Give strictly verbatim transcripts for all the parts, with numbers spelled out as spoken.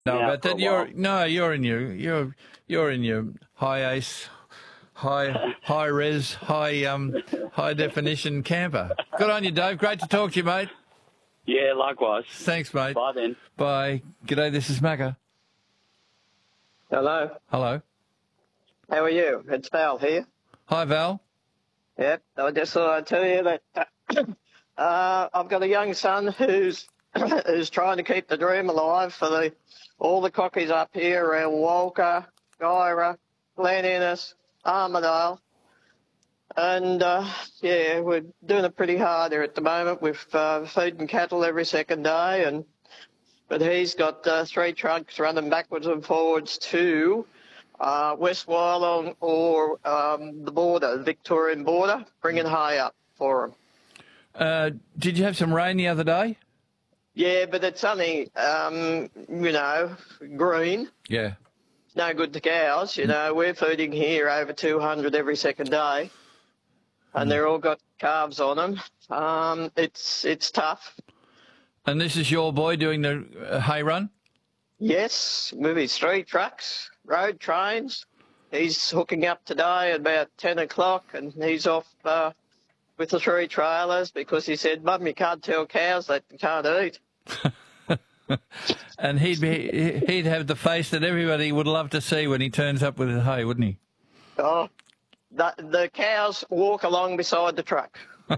No, now but for a that you're while. no, you're in your you're you're in your high ace, high high res, high um high definition camper. Good on you, Dave. Great to talk to you, mate. Yeah, likewise. Thanks, mate. Bye then. Bye. G'day. This is Macca. Hello. Hello. How are you? It's Val here. Hi, Val. Yep. I just thought I'd tell you that uh, I've got a young son who's who's trying to keep the dream alive for the all the cockies up here around Walker, Gyra, Glen Innes, Armidale. And, uh, yeah, we're doing it pretty hard here at the moment with uh, feeding cattle every second day. And But he's got uh, three trucks running backwards and forwards to uh, West Wyalong or um, the border, the Victorian border, bringing hay up for him. Uh, did you have some rain the other day? Yeah, but it's only, um, you know, green. Yeah. It's no good to cows. You know, we're feeding here over two hundred every second day, and they're all got calves on them. Um, it's it's tough. And this is your boy doing the uh, hay run? Yes, with his three trucks, road trains. He's hooking up today at about ten o'clock, and he's off uh, with the three trailers because he said, Mum, you can't tell cows that they can't eat. And he'd be he'd have the face that everybody would love to see when he turns up with his hay, wouldn't he? Oh, the, the cows walk along beside the truck.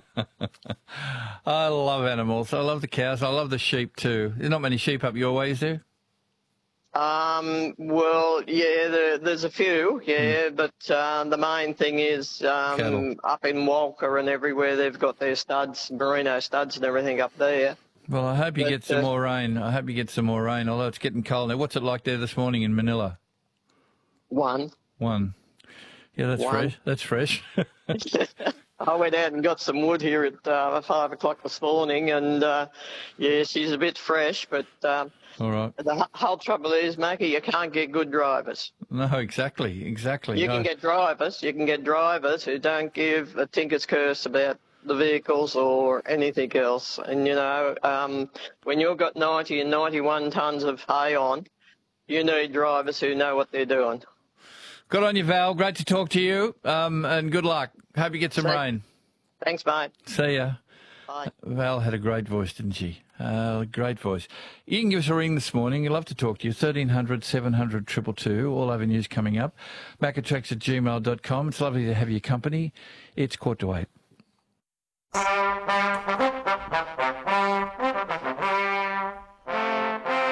I love animals. I love the cows. I love the sheep too. There's not many sheep up your way, is there? Um, well, yeah, there, there's a few, yeah, Mm. but uh, the main thing is Cattle. um, up in Walker and everywhere they've got their studs, merino studs and everything up there. Well, I hope you But, get some uh, more rain. I hope you get some more rain, although it's getting cold now. What's it like there this morning in Manila? One. One. Yeah, that's One. fresh. That's fresh. I went out and got some wood here at uh, five o'clock this morning, and uh, yeah, she's a bit fresh, but um, All right. the h- whole trouble is, Mackie, you can't get good drivers. No, exactly, exactly. You No. can get drivers, you can get drivers who don't give a tinker's curse about the vehicles or anything else. And, you know, um, when you've got ninety and ninety-one tonnes of hay on, you need drivers who know what they're doing. Good on you, Val. Great to talk to you, um, and good luck. Hope you get some Thank- rain. Thanks, mate. See ya. Bye. Val had a great voice, didn't she? Uh, great voice. You can give us a ring this morning. We'd love to talk to you. thirteen hundred, seven hundred, two two two. All over news coming up. Macatracks at gmail dot com. It's lovely to have your company. It's quarter to eight.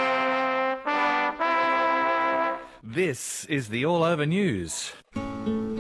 This is the All Over News.